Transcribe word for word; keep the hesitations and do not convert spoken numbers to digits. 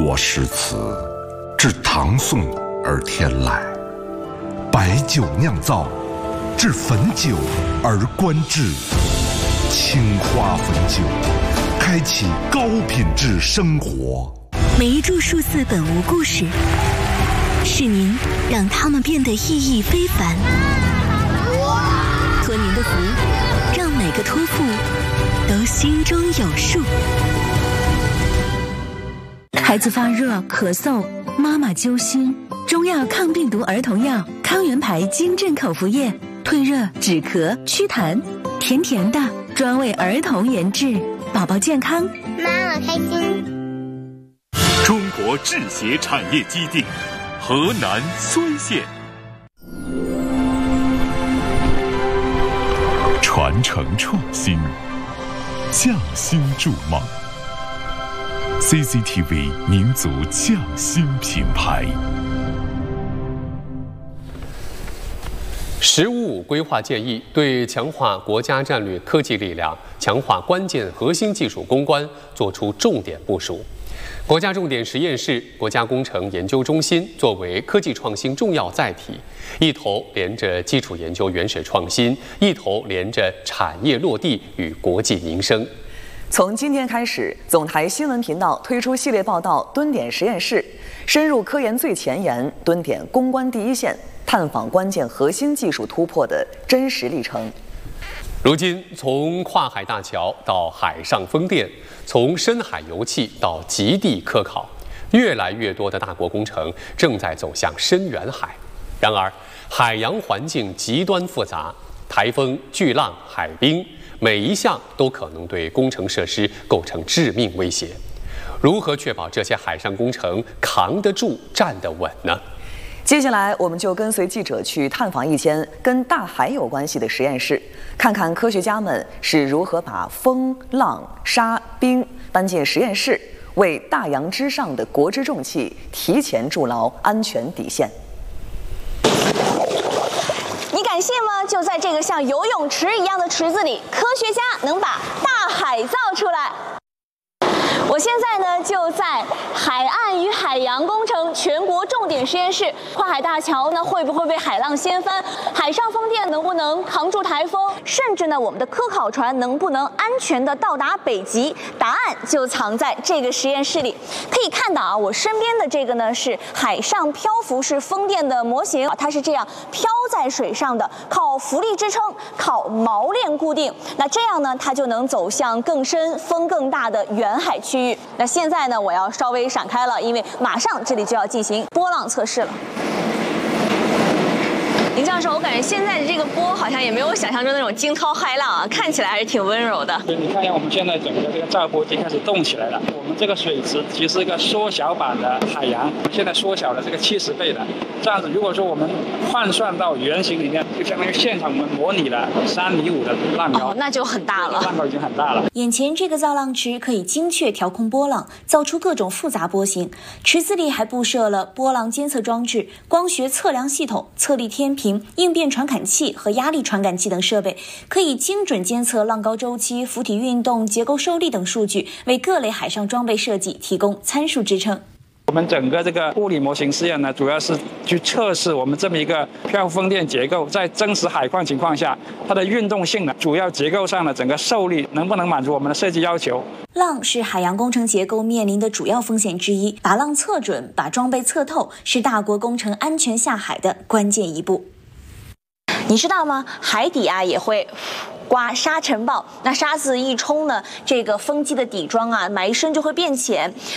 国诗词，至唐宋而天来，白酒酿造，至汾酒而观致。青花汾酒，开启高品质生活。 每一株数字本无故事，是您让它们变得意义非凡。托您的福，让每个托付都心中有数。孩子发热、咳嗽，妈妈揪心，中药抗病毒儿童药康源牌金镇口服液，退热、止咳、祛痰，甜甜的，专为儿童研制，宝宝健康， 妈妈开心。 中国制鞋产业基地，河南睢县。传承创新，匠心筑梦。C C T V 民族匠心品牌。“十五五”规划建议对强化国家战略科技力量、强化关键核心技术攻关作出重点部署。国家重点实验室、国家工程研究中心作为科技创新重要载体，一头连着基础研究原始创新，一头连着产业落地与国计民生。 从今天开始，总台新闻频道推出系列报道《蹲点实验室》，深入科研最前沿，蹲点攻关第一线，探访关键核心技术突破的真实历程。 如今，从跨海大桥到海上风电，从深海油气到极地科考，越来越多的大国工程正在走向深远海。然而，海洋环境极端复杂，台风、巨浪、海冰，每一项都可能对工程设施构成致命威胁。如何确保这些海上工程扛得住、站得稳呢？ 接下来，我们就跟随记者去探访一间跟大海有关系的实验室，看看科学家们是如何把风、浪、沙、冰搬进实验室，为大洋之上的国之重器提前筑牢安全底线。 你敢信吗？就在这个像游泳池一样的池子里，科学家能把大海造出来。我现在呢就在海岸与海洋工程全国重点实验室。跨海大桥呢会不会被海浪掀翻？海上风电能不能扛住台风？甚至呢我们的科考船能不能安全的到达北极？答案就藏在这个实验室里。可以看到啊，我身边的这个呢是海上漂浮式风电的模型，它是这样漂在水上的，靠浮力支撑，靠锚链固定。那这样呢，它就能走向更深、风更大的远海区域。那现在呢，我要稍微闪开了，因为马上这里就要进行波浪测试了。林教授，我感觉现在的这个波好像也没有我想象中那种惊涛骇浪啊，看起来还是挺温柔的。 对，你看一下我们现在整个这个造波机开始动起来了。我们这个水池其实是一个缩小版的海洋，现在缩小了这个七十倍的。这样子，如果说我们换算到原型里面，就相当于现场我们模拟了三米五的浪高， 哦，那就很大了。 浪高已经很大了。 眼前这个造浪池可以精确调控波浪，造出各种复杂波形。池子里还布设了波浪监测装置、光学测量系统、测力天平、应变传感器和压力传感器等设备，可以精准监测浪高周期、浮体运动、结构受力等数据，为各类海上装备设计提供参数支撑。 我们整个这个物理模型试验呢，主要是去测试我们这么一个漂浮风电结构在真实海况情况下，它的运动性呢，主要结构上的整个受力能不能满足我们的设计要求。 浪是海洋工程结构面临的主要风险之一，把浪测准，把装备测透，是大国工程安全下海的关键一步。 你知道吗？海底啊也会刮沙尘暴，那沙子一冲呢，这个风机的底桩啊埋深就会变浅。